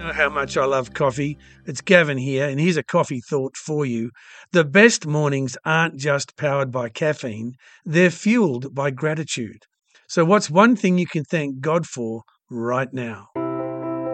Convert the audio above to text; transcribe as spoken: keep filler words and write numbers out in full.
know how much I love coffee. It's Gavin here, and here's a coffee thought for you. The best mornings aren't just powered by caffeine, they're fueled by gratitude. So, what's one thing you can thank God for right now?